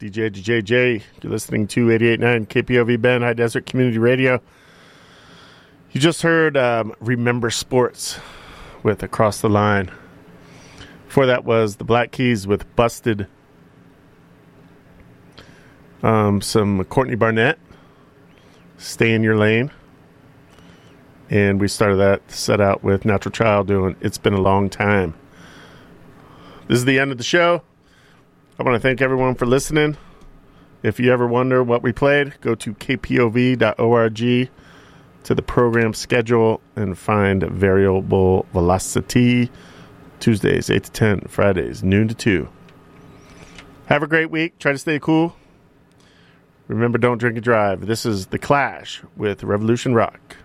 DJJ. You're listening to 88.9 KPOV Bend, High Desert Community Radio. You just heard Remember Sports with Across the Line. Before that was the Black Keys with Busted. Some Courtney Barnett, Stay in Your Lane. And we started that set out with Natural Child doing It's Been a Long Time. This is the end of the show. I want to thank everyone for listening. If you ever wonder what we played, go to kpov.org to the program schedule and find Variable Velocity. Tuesdays, 8 to 10. Fridays, noon to 2. Have a great week. Try to stay cool. Remember, don't drink and drive. This is The Clash with Revolution Rock.